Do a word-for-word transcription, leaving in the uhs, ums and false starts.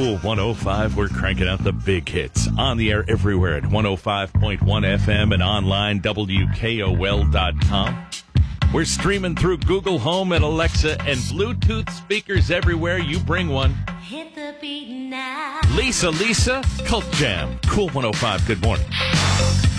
Cool one oh five. We're cranking out the big hits on the air everywhere at one oh five point one F M and online, W K O L dot com. We're streaming through Google Home and Alexa and Bluetooth speakers everywhere. You bring one. Hit the beat now. Lisa, Lisa, Cult Jam. Cool one oh five. Good morning.